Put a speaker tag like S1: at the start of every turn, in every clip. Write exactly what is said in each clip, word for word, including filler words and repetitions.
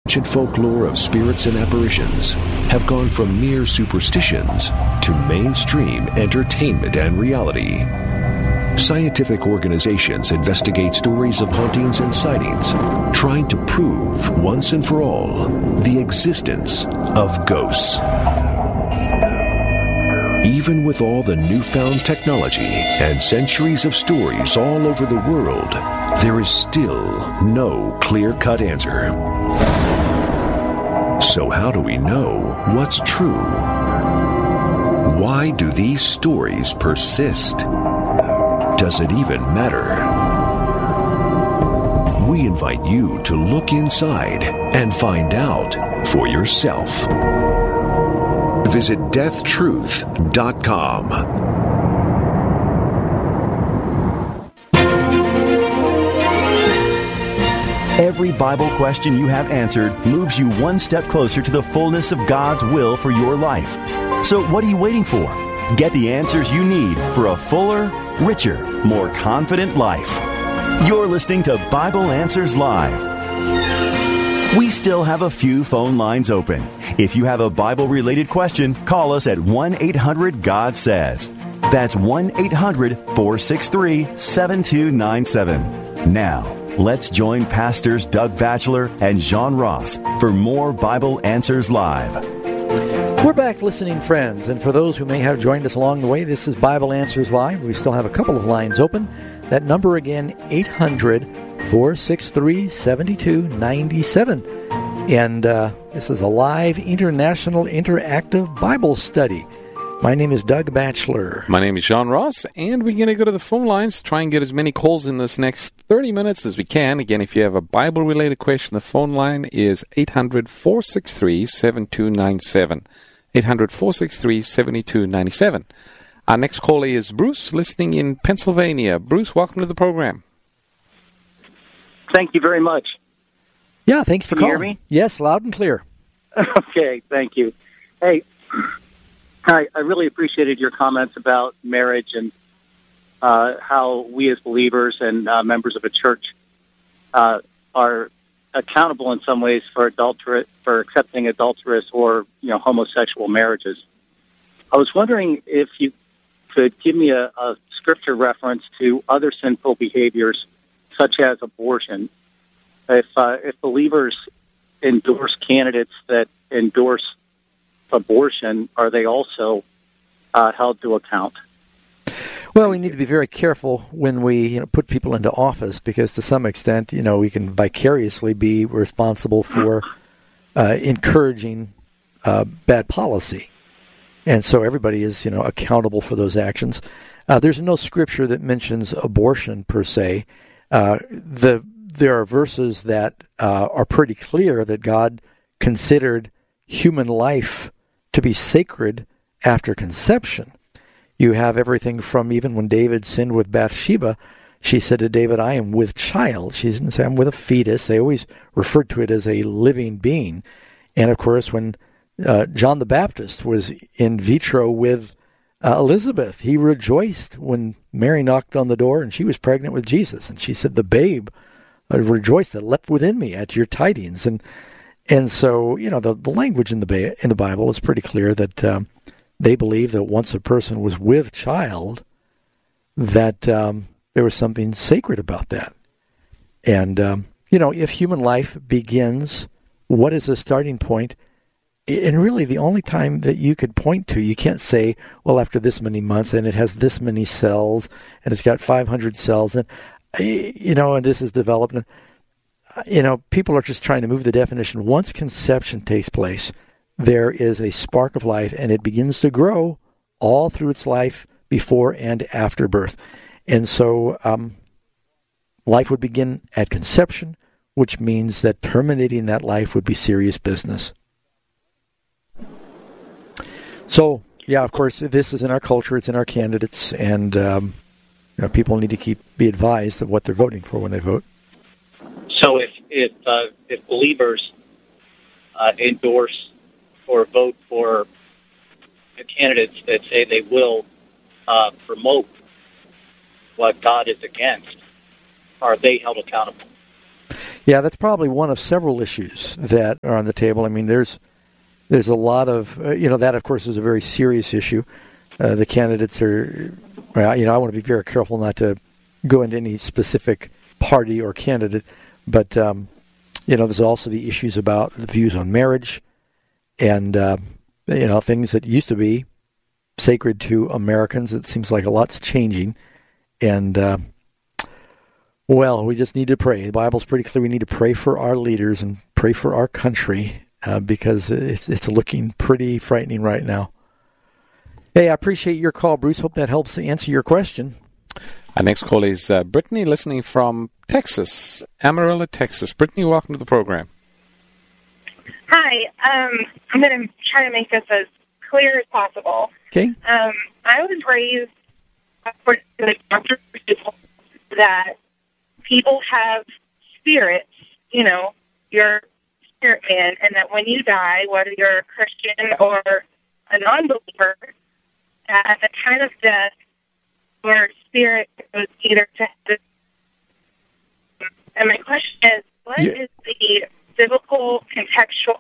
S1: ancient folklore of spirits and apparitions have gone from mere superstitions to mainstream entertainment and reality. Scientific organizations investigate stories of hauntings and sightings, trying to prove once and for all the existence of ghosts. Even with all the newfound technology and centuries of stories all over the world, there is still no clear-cut answer. So how do we know what's true? Why do these stories persist? Does it even matter? We invite you to look inside and find out for yourself. Visit death truth dot com.
S2: Every Bible question you have answered moves you one step closer to the fullness of God's will for your life. So what are you waiting for? Get the answers you need for a fuller, richer, more confident life. You're listening to Bible Answers Live. We still have a few phone lines open. If you have a Bible-related question, call us at one eight hundred God says. That's one eight hundred four six three seven two nine seven. Now, let's join Pastors Doug Batchelor and John Ross for more Bible Answers Live.
S3: We're back, listening friends, and for those who may have joined us along the way, this is Bible Answers Live. We still have a couple of lines open. That number again, eight hundred four six three seven two nine seven. And uh, this is a live international interactive Bible study. My name is Doug Batchelor.
S4: My name is John Ross, and we're going to go to the phone lines, try and get as many calls in this next thirty minutes as we can. Again, if you have a Bible-related question, the phone line is eight hundred four six three seven two nine seven. eight hundred four six three seven two nine seven. Our next caller is Bruce, listening in Pennsylvania. Bruce, welcome to the program.
S5: Thank you very much.
S3: Yeah, thanks for
S5: Can you
S3: calling.
S5: hear me?
S3: Yes, loud and clear.
S5: Okay, thank you. Hey, I, I really appreciated your comments about marriage and uh, how we as believers and uh, members of a church uh, are accountable in some ways for adulterate, for accepting adulterous or you know homosexual marriages. I was wondering if you could give me a, a scripture reference to other sinful behaviors, such as abortion. If uh, if believers endorse candidates that endorse abortion, are they also uh, held to account?
S3: Well, we need to be very careful when we you know, put people into office, because to some extent, you know, we can vicariously be responsible for uh, encouraging uh, bad policy. And so everybody is, you know, accountable for those actions. Uh, there's no scripture that mentions abortion per se. Uh, the there are verses that uh, are pretty clear that God considered human life to be sacred after conception. You have everything from even when David sinned with Bathsheba, she said to David, I am with child. She didn't say I'm with a fetus. They always referred to it as a living being. And of course, when uh, John the Baptist was in vitro with uh, Elizabeth, he rejoiced when Mary knocked on the door and she was pregnant with Jesus. And she said, the babe uh, rejoiced that leapt within me at your tidings. And and so, you know, the, the language in the ba- in the Bible is pretty clear that um, they believe that once a person was with child, that um, there was something sacred about that. And, um, you know, if human life begins, what is the starting point? And really the only time that you could point to, you can't say, well, after this many months, and it has this many cells, and it's got five hundred cells, and, you know, and this is developed. You know, people are just trying to move the definition. Once conception takes place, there is a spark of life, and it begins to grow all through its life before and after birth. And so um, life would begin at conception, which means that terminating that life would be serious business. So, yeah, of course, this is in our culture, it's in our candidates, and um, you know, people need to keep be advised of what they're voting for when they vote.
S5: So if if, uh, if believers uh, endorse or vote for the candidates that say they will uh, promote what God is against, are they held accountable?
S3: Yeah, that's probably one of several issues that are on the table. I mean, there's there's a lot of, uh, you know, that, of course, is a very serious issue. Uh, the candidates are, well, you know, I want to be very careful not to go into any specific party or candidate, but, um, you know, there's also the issues about the views on marriage and, uh, you know, things that used to be sacred to Americans. It seems like a lot's changing. And, uh, well, we just need to pray. The Bible's pretty clear. We need to pray for our leaders and pray for our country uh, because it's, it's looking pretty frightening right now. Hey, I appreciate your call, Bruce. Hope that helps to answer your question.
S4: Our next call is uh, Brittany, listening from Texas, Amarillo, Texas. Brittany, welcome to the program.
S6: Hi. Um, I'm going to try to make this as clear as possible.
S3: Okay.
S6: Um, I was raised for the doctor that people have spirits, you know, your spirit man, and that when you die, whether you're a Christian or a non-believer, at the time of death, your spirit goes either to heaven. And my question is, what yeah. is the biblical contextual?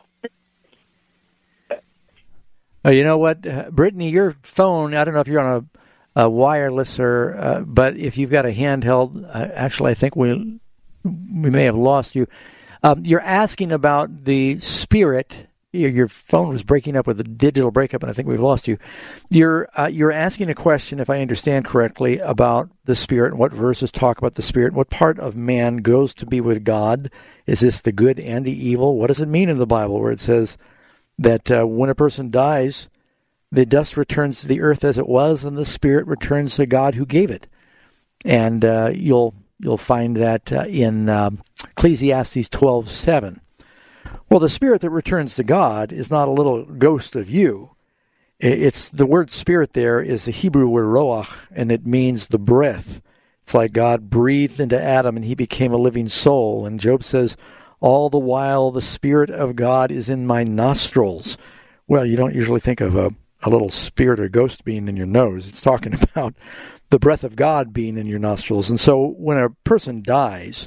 S3: Oh, you know what, uh, Brittany, your phone, I don't know if you're on a, a wireless or, uh, but if you've got a handheld, uh, actually, I think we we may have lost you. Um, you're asking about the spirit. Your, your phone was breaking up with a digital breakup, and I think we've lost you. You're uh, you're asking a question, if I understand correctly, about the spirit and what verses talk about the spirit. What part of man goes to be with God? Is this the good and the evil? What does it mean in the Bible where it says that uh, when a person dies, the dust returns to the earth as it was, and the spirit returns to God who gave it? And uh, you'll you'll find that uh, in um, Ecclesiastes twelve seven. Well, the spirit that returns to God is not a little ghost of you. It's the word spirit there is the Hebrew word roach, and it means the breath. It's like God breathed into Adam, and he became a living soul. And Job says, all the while the spirit of God is in my nostrils. Well, you don't usually think of a, a little spirit or ghost being in your nose. It's talking about the breath of God being in your nostrils. And so when a person dies,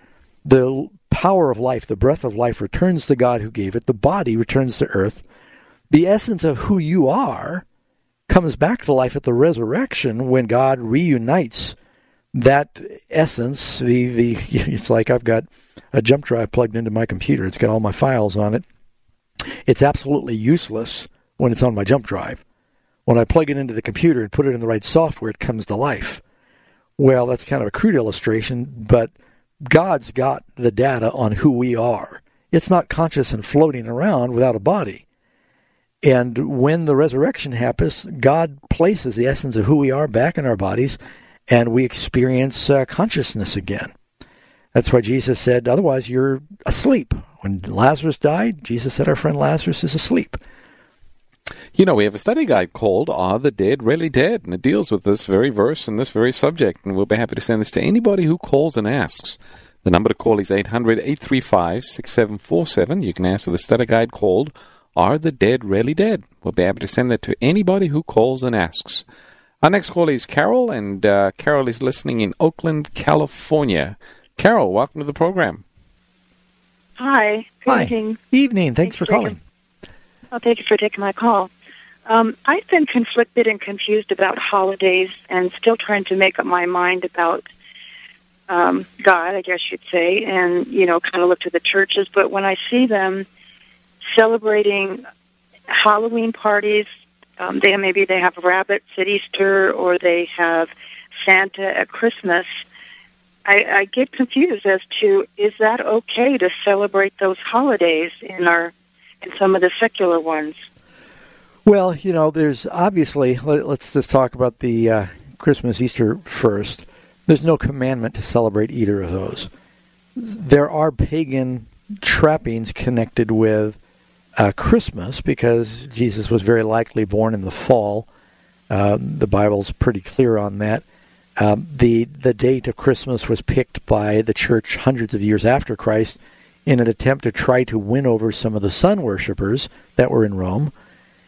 S3: the power of life, the breath of life returns to God who gave it. The body returns to earth. The essence of who you are comes back to life at the resurrection when God reunites that essence. The, the it's like I've got a jump drive plugged into my computer. It's got all my files on it. It's absolutely useless when it's on my jump drive. When I plug it into the computer and put it in the right software, it comes to life. Well, that's kind of a crude illustration, but God's got the data on who we are. It's not conscious and floating around without a body. And when the resurrection happens, God places the essence of who we are back in our bodies, and we experience uh, consciousness again. That's why Jesus said, otherwise you're asleep. When Lazarus died, Jesus said our friend Lazarus is asleep.
S4: You know, we have a study guide called Are the Dead Really Dead? And it deals with this very verse and this very subject. And we'll be happy to send this to anybody who calls and asks. The number to call is eight hundred, eight three five, six seven four seven. You can ask for the study guide called Are the Dead Really Dead? We'll be happy to send that to anybody who calls and asks. Our next call is Carol, and uh, Carol is listening in Oakland, California. Carol, welcome to the program.
S6: Hi. Good
S3: Hi.
S6: evening.
S3: Evening. Thanks, Thanks for calling.
S6: Well, thank you for taking my call. Um, I've been conflicted and confused about holidays and still trying to make up my mind about um, God, I guess you'd say, and, you know, kind of look to the churches. But when I see them celebrating Halloween parties, um, they maybe they have rabbits at Easter or they have Santa at Christmas, I, I get confused as to, is that okay to celebrate those holidays in our in some of the secular ones?
S3: Well, you know, there's obviously, let, let's just talk about the uh, Christmas, Easter first. There's no commandment to celebrate either of those. There are pagan trappings connected with uh, Christmas because Jesus was very likely born in the fall. Uh, the Bible's pretty clear on that. Um, the, the date of Christmas was picked by the church hundreds of years after Christ in an attempt to try to win over some of the sun worshipers that were in Rome.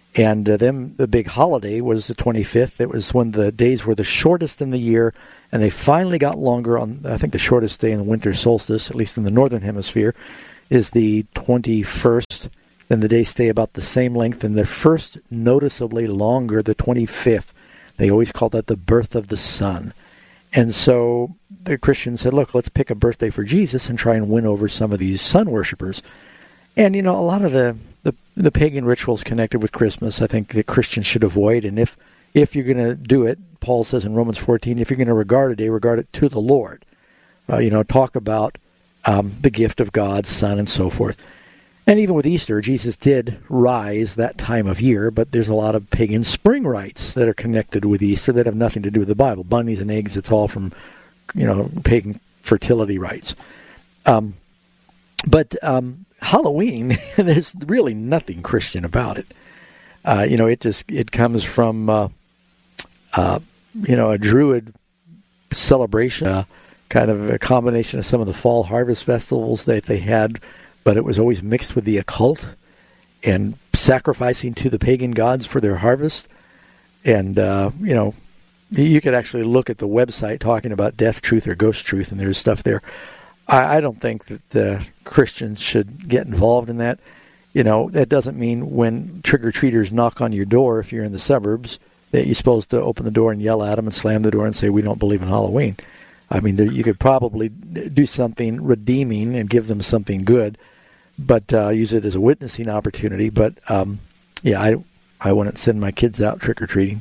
S3: And uh, then the big holiday was the twenty-fifth. It was when the days were the shortest in the year, and they finally got longer on, I think the shortest day in the winter solstice, at least in the northern hemisphere, is the twenty-first. Then the days stay about the same length, and they're first noticeably longer, the twenty-fifth. They always call that the birth of the sun. And so the Christians said, look, let's pick a birthday for Jesus and try and win over some of these sun worshipers. And, you know, a lot of the, the, the pagan rituals connected with Christmas, I think that Christians should avoid. And if, if you're going to do it, Paul says in Romans fourteen, if you're going to regard a day, regard it to the Lord. Uh, you know, talk about um, the gift of God's Son and so forth. And even with Easter, Jesus did rise that time of year, but there's a lot of pagan spring rites that are connected with Easter that have nothing to do with the Bible. Bunnies and eggs, it's all from, you know, pagan fertility rites. Um, but um, Halloween, there's really nothing Christian about it. Uh, you know, it just, it comes from, uh, uh, you know, a Druid celebration, uh, kind of a combination of some of the fall harvest festivals that they had, but it was always mixed with the occult and sacrificing to the pagan gods for their harvest. And, uh, you know, you could actually look at the website talking about death truth or ghost truth, and there's stuff there. I, I don't think that uh, Christians should get involved in that. You know, that doesn't mean when trick-or-treaters knock on your door, if you're in the suburbs, that you're supposed to open the door and yell at them and slam the door and say, we don't believe in Halloween. I mean, there, you could probably do something redeeming and give them something good, but uh, use it as a witnessing opportunity. But, um, yeah, I, I wouldn't send my kids out trick-or-treating.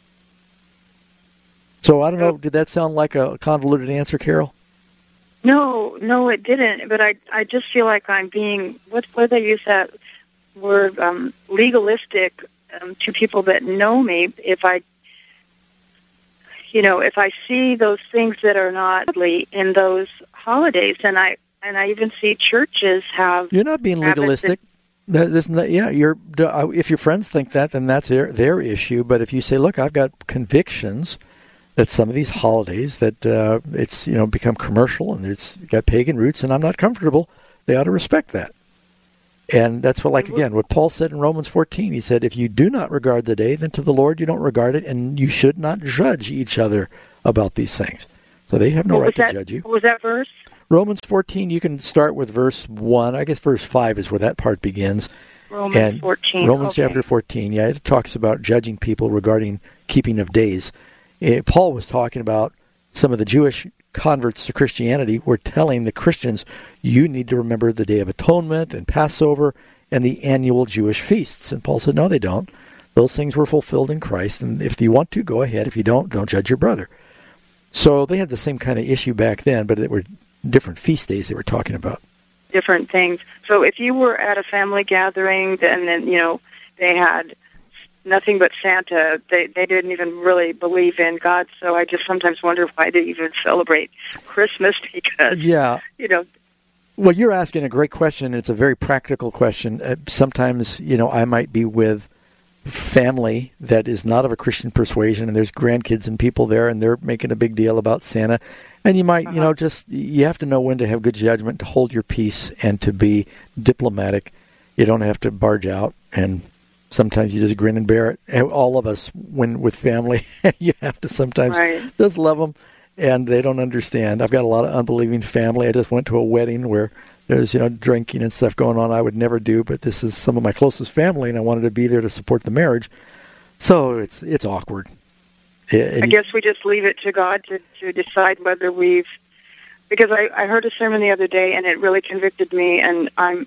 S3: So I don't know, did that sound like a convoluted answer, Carol?
S6: No, no, it didn't. But I, I just feel like I'm being, what, what do they use that word, um, legalistic um, to people that know me. If I, you know, if I see those things that are not godly in those holidays, and I, and I even see churches have.
S3: You're not being legalistic. There's not, yeah, you're. If your friends think that, then that's their their issue. But if you say, "Look, I've got convictions that some of these holidays that uh, it's you know become commercial and it's got pagan roots, and I'm not comfortable," they ought to respect that. And that's what, like again, what Paul said in Romans fourteen. He said, "If you do not regard the day, then to the Lord you don't regard it, and you should not judge each other about these things." So they have no right
S6: that,
S3: to judge you.
S6: What was that verse?
S3: Romans fourteen, you can start with verse one. I guess verse five is where that part begins.
S6: Romans
S3: and
S6: fourteen.
S3: Romans
S6: okay.
S3: chapter fourteen, yeah, it talks about judging people regarding keeping of days. It, Paul was talking about some of the Jewish converts to Christianity were telling the Christians, you need to remember the Day of Atonement and Passover and the annual Jewish feasts. And Paul said, no, they don't. Those things were fulfilled in Christ, and if you want to, go ahead. If you don't, don't judge your brother. So they had the same kind of issue back then, but it were different feast days they were talking about.
S6: Different things. So if you were at a family gathering and then, you know, they had nothing but Santa, they they didn't even really believe in God, so I just sometimes wonder why they even celebrate Christmas because,
S3: yeah.
S6: you know.
S3: Well, you're asking a great question. It's a very practical question. Uh, sometimes, you know, I might be with family that is not of a Christian persuasion, and there's grandkids and people there, and they're making a big deal about Santa. And you might, uh-huh. you know, just, you have to know when to have good judgment, to hold your peace, and to be diplomatic. You don't have to barge out, and sometimes you just grin and bear it. All of us, when with family, you have to sometimes
S6: right.
S3: just love them, and they don't understand. I've got a lot of unbelieving family. I just went to a wedding where there's, you know, drinking and stuff going on I would never do, but this is some of my closest family, and I wanted to be there to support the marriage. So it's it's awkward.
S6: And I guess we just leave it to God to, to decide whether we've, because I, I heard a sermon the other day, and it really convicted me, and I'm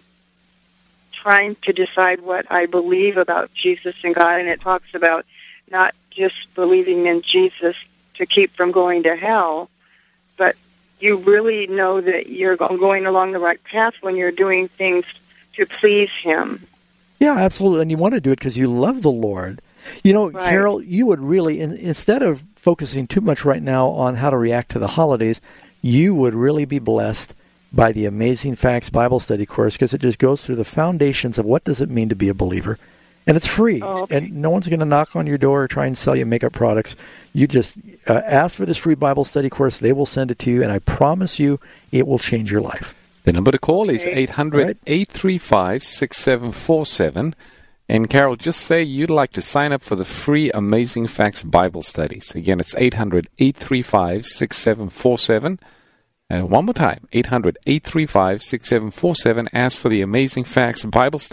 S6: trying to decide what I believe about Jesus and God, and it talks about not just believing in Jesus to keep from going to hell, but you really know that you're going along the right path when you're doing things to please Him.
S3: Yeah, absolutely. And you want to do it because you love the Lord. You know,
S6: right.
S3: Carol, you would really, in, instead of focusing too much right now on how to react to the holidays, you would really be blessed by the Amazing Facts Bible Study course, because it just goes through the foundations of what does it mean to be a believer. And it's free,
S6: oh, okay.
S3: and no one's going to knock on your door or try and sell you makeup products. You just uh, ask for this free Bible study course. They will send it to you, and I promise you it will change your life.
S4: The number to call is eight hundred, eight three five, six seven four seven. And Carol, just say you'd like to sign up for the free Amazing Facts Bible studies. Again, it's eight hundred, eight three five, six seven four seven. Uh, one more time, eight hundred, eight three five, six seven four seven. Ask for the Amazing Facts Bible study.